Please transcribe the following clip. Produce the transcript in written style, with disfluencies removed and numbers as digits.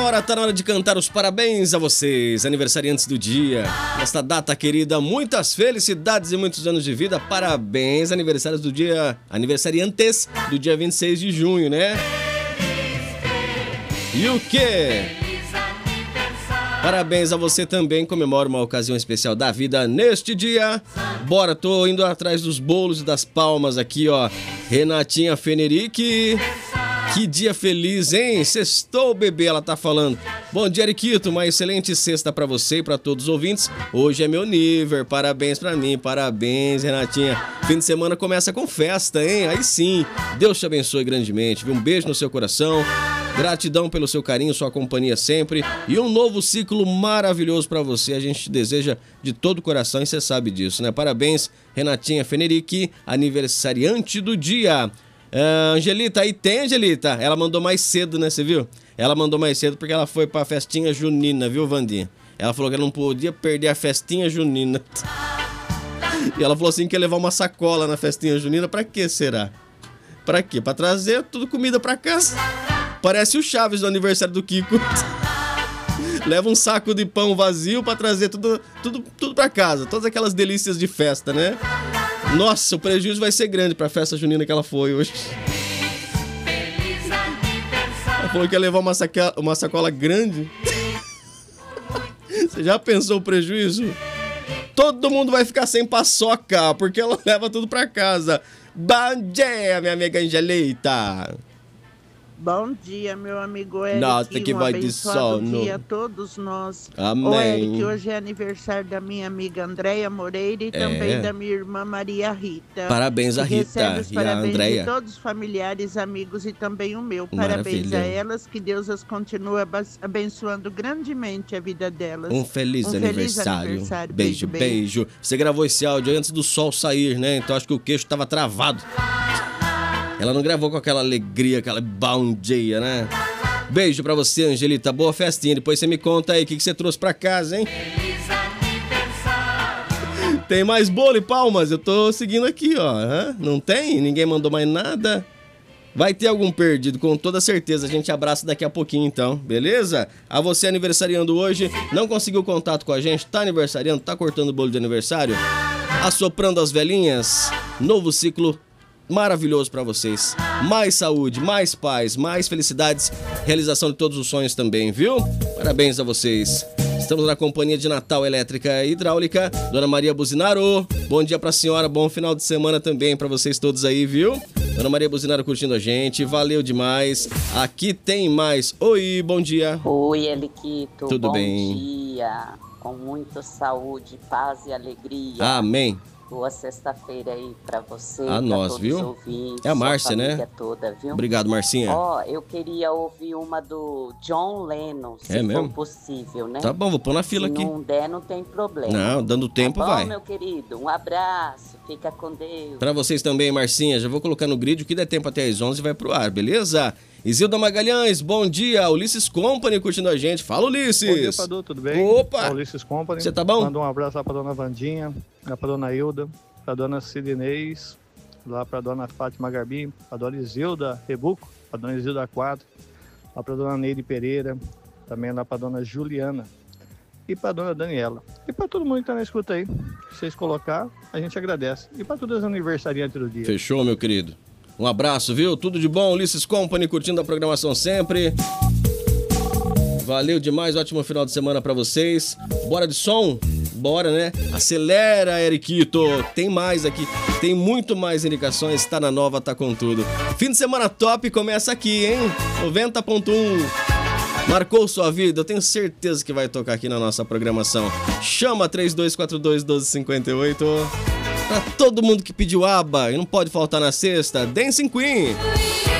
tá na hora de cantar os parabéns a vocês, aniversariantes do dia. Nesta data querida, muitas felicidades e muitos anos de vida. Parabéns, aniversários do dia, aniversariantes do dia 26 de junho, né? E o quê? Parabéns a você também, comemora uma ocasião especial da vida neste dia. Bora, tô indo atrás dos bolos e das palmas aqui, ó. Renatinha Fenerick. Que dia feliz, hein? Sextou, bebê, ela tá falando. Bom dia, Eriquito, uma excelente sexta pra você e pra todos os ouvintes. Hoje é meu nível, parabéns pra mim, parabéns, Renatinha. Fim de semana começa com festa, hein? Aí sim, Deus te abençoe grandemente, viu? Um beijo no seu coração. Gratidão pelo seu carinho, sua companhia sempre. E um novo ciclo maravilhoso pra você. A gente te deseja de todo o coração e você sabe disso, né? Parabéns, Renatinha Fenerick, aniversariante do dia. Angelita, aí tem, Angelita? Ela mandou mais cedo, né? Você viu? Ela mandou mais cedo porque ela foi pra festinha junina, viu, Vandinha? Ela falou que ela não podia perder a festinha junina. E ela falou assim que ia levar uma sacola na festinha junina. Pra que será? Pra quê? Pra trazer tudo comida pra casa. Parece o Chaves do aniversário do Kiko. Leva um saco de pão vazio pra trazer tudo pra casa. Todas aquelas delícias de festa, né? Nossa, o prejuízo vai ser grande pra festa junina que ela foi hoje. Ela falou que ia levar uma sacola grande. Você já pensou o prejuízo? Todo mundo vai ficar sem paçoca, porque ela leva tudo pra casa. Bom dia, minha amiga Angelita. Bom dia, meu amigo Eric. Nossa, que vai de sol. Dia a todos nós. Amém. Ô, Eric, hoje é aniversário da minha amiga Andréia Moreira e também da minha irmã Maria Rita. Parabéns a Rita e a Andréia. De todos os familiares, amigos e também o meu. Parabéns a elas, que Deus as continue abençoando grandemente a vida delas. Um feliz aniversário. Beijo. Você gravou esse áudio antes do sol sair, né? Então acho que o queixo tava travado. Ela não gravou com aquela alegria, aquela bom dia, né? Beijo pra você, Angelita. Boa festinha. Depois você me conta aí o que você trouxe pra casa, hein? Tem mais bolo e palmas? Eu tô seguindo aqui, ó. Não tem? Ninguém mandou mais nada? Vai ter algum perdido, com toda certeza. A gente abraça daqui a pouquinho, então. Beleza? A você aniversariando hoje, não conseguiu contato com a gente, tá aniversariando, tá cortando o bolo de aniversário, assoprando as velhinhas, novo ciclo maravilhoso pra vocês. Mais saúde, mais paz, mais felicidades, realização de todos os sonhos também, viu? Parabéns a vocês. Estamos na companhia de Natal Elétrica e Hidráulica, Dona Maria Buzinaro. Bom dia pra senhora, bom final de semana também pra vocês todos aí, viu? Dona Maria Buzinaro curtindo a gente, valeu demais. Aqui tem mais. Oi, bom dia. Oi, Eliquito. Tudo bem? Bom dia, com muita saúde, paz e alegria. Amém. Boa sexta-feira aí pra você, a nós, todos viu? Os ouvintes, é a Márcia, né? Toda, viu? Obrigado, Marcinha. Ó, eu queria ouvir uma do John Lennon, se for possível, né? Tá bom, vou pôr na fila aqui. Se não der, não tem problema. Não, dando tempo, tá bom, vai. Meu querido, um abraço, fica com Deus. Pra vocês também, Marcinha, já vou colocar no grid, o que der tempo até às 11 vai pro ar, beleza? Isilda Magalhães, bom dia. Ulisses Company curtindo a gente. Fala, Ulisses. Bom dia, Padu, tudo bem? Opa! Ulisses Company. Você tá bom? Manda um abraço lá pra dona Vandinha, lá pra dona Hilda, pra dona Sidnês, lá pra dona Fátima Garbi, pra dona Isilda Rebuco, pra dona Isilda Quadro, lá pra dona Neide Pereira, também lá pra dona Juliana e pra dona Daniela. E pra todo mundo que tá na escuta aí, se vocês colocar, a gente agradece. E pra todos os aniversariantes do dia. Fechou, meu querido. Um abraço, viu? Tudo de bom, Ulisses Company, curtindo a programação sempre. Valeu demais, ótimo final de semana pra vocês. Bora de som? Bora, né? Acelera, Eriquito. Tem mais aqui, tem muito mais indicações. Tá na nova, tá com tudo. Fim de semana top começa aqui, hein? 90.1. Marcou sua vida? Eu tenho certeza que vai tocar aqui na nossa programação. Chama 3242-1258. Pra todo mundo que pediu aba e não pode faltar na sexta, Dancing Queen.